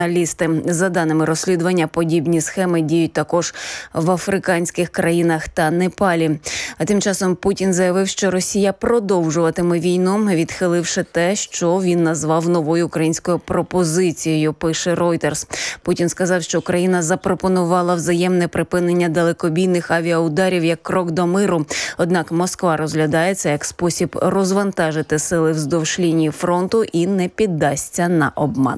Журналісти. За даними розслідування, подібні схеми діють також в африканських країнах та Непалі. А тим часом Путін заявив, що Росія продовжуватиме війну, відхиливши те, що він назвав новою українською пропозицією, пише Reuters. Путін сказав, що Україна запропонувала взаємне припинення далекобійних авіаударів як крок до миру. Однак Москва розглядає це як спосіб розвантажити сили вздовж лінії фронту і не піддасться на обман.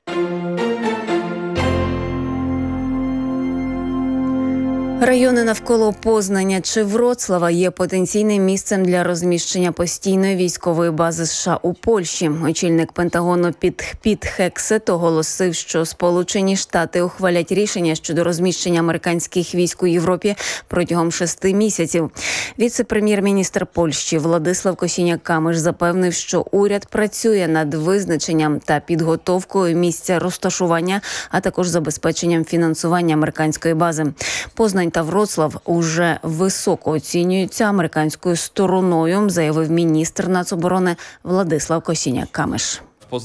Райони навколо Познаня чи Вроцлава є потенційним місцем для розміщення постійної військової бази США у Польщі. Очільник Пентагону Піт Хексет оголосив, що Сполучені Штати ухвалять рішення щодо розміщення американських військ у Європі протягом 6 місяців. Віце-прем'єр-міністр Польщі Владислав Косіняк-Камиш запевнив, що уряд працює над визначенням та підготовкою місця розташування, а також забезпеченням фінансування американської бази. Познань та Вроцлав уже високо оцінюються американською стороною, заявив міністр нацоборони Владислав Косіняк-Камиш.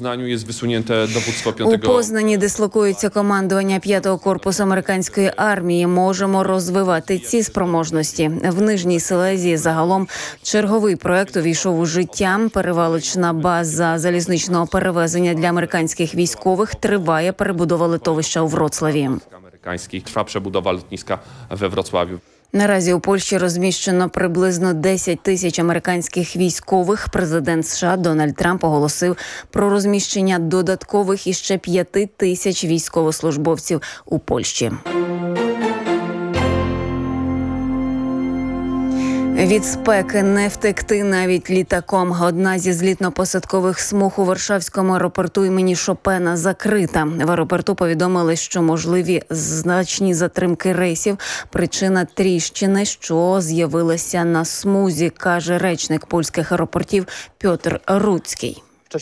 У Познані дислокується командування 5-го корпусу американської армії. Можемо розвивати ці спроможності. В Нижній Силезії загалом черговий проект увійшов у життя. Перевалочна база залізничного перевезення для американських військових триває перебудова литовища у Вроцлаві. Trwa przebudowa lotniska we Wrocławiu. Наразі у Польщі розміщено приблизно 10 тисяч американських військових. Президент США Дональд Трамп оголосив про розміщення додаткових іще 5 тисяч військовослужбовців у Польщі. Від спеки не втекти навіть літаком. Одна зі злітно-посадкових смуг у Варшавському аеропорту імені Шопена закрита. В аеропорту повідомили, що можливі значні затримки рейсів. Причина – тріщини, що з'явилася на смузі, каже речник польських аеропортів Пьотр Руцький.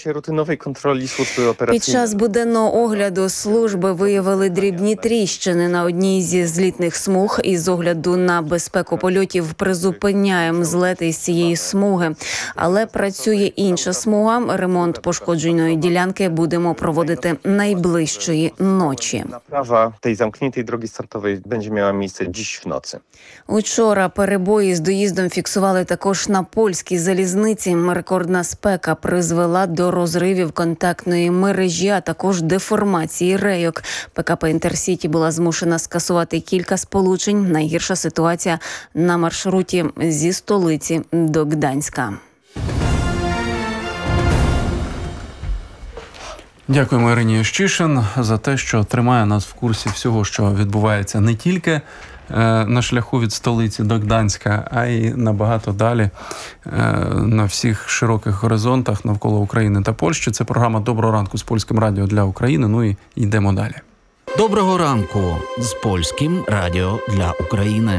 Під час буденного огляду служби виявили дрібні тріщини на одній зі злітних смуг. І з огляду на безпеку польотів призупиняємо злети з цієї смуги. Але працює інша смуга. Ремонт пошкодженої ділянки будемо проводити найближчої ночі. Naprawa tej zamkniętej drogi startowej będzie miała miejsce dziś w nocy. Учора перебої з доїздом фіксували також на польській залізниці. Рекордна спека призвела до розривів контактної мережі, а також деформації рейок. ПКП «Інтерсіті» була змушена скасувати кілька сполучень. Найгірша ситуація на маршруті зі столиці до Гданська. Дякуємо Ірині Ющишин за те, що тримає нас в курсі всього, що відбувається не тільки на шляху від столиці до Гданська, а й набагато далі на всіх широких горизонтах навколо України та Польщі. Це програма «Доброго ранку» з Польським радіо для України. Ну і йдемо далі. Доброго ранку з Польським радіо для України.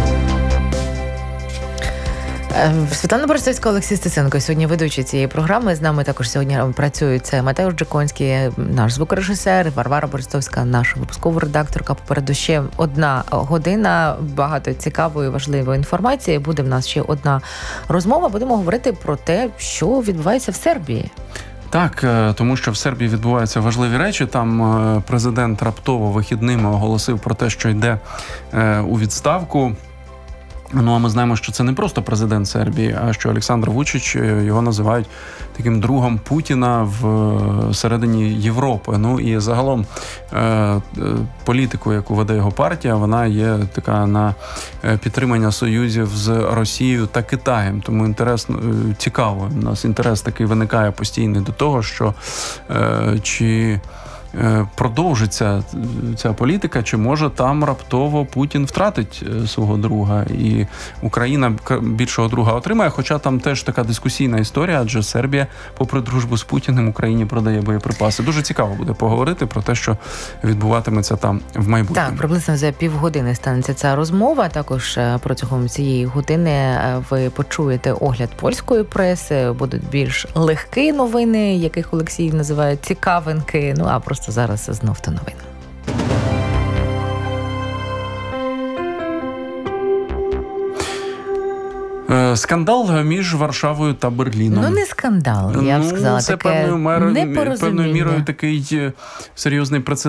Світлана Борисовська, Олексій Стеценко сьогодні ведучі цієї програми. З нами також сьогодні працюють це Матеуш Джеконський, наш звукорежисер, Варвара Борисовська, наша випускова редакторка. Попереду ще 1 година, багато цікавої, важливої інформації. Буде в нас ще одна розмова. Будемо говорити про те, що відбувається в Сербії. Так, тому що в Сербії відбуваються важливі речі. Там президент раптово вихідними оголосив про те, що йде у відставку. Ну, а ми знаємо, що це не просто президент Сербії, а що Олександр Вучич, його називають таким другом Путіна в середині Європи. Ну, і загалом політику, яку веде його партія, вона є така на підтримання союзів з Росією та Китаєм. Тому цікаво, у нас інтерес такий виникає постійний до того, що чи продовжиться ця політика, чи може там раптово Путін втратить свого друга і Україна більшого друга отримає, хоча там теж така дискусійна історія, адже Сербія, попри дружбу з Путіним, Україні продає боєприпаси. Дуже цікаво буде поговорити про те, що відбуватиметься там в майбутньому. Так, приблизно за півгодини станеться ця розмова. Також протягом цієї години ви почуєте огляд польської преси, будуть більш легкі новини, яких Олексій називає цікавинки, ну а просто зараз знов до новин. Скандал між Варшавою та Берліном. Ну, не скандал, я б сказала. Це таке певною мірою такий серйозний прецедент.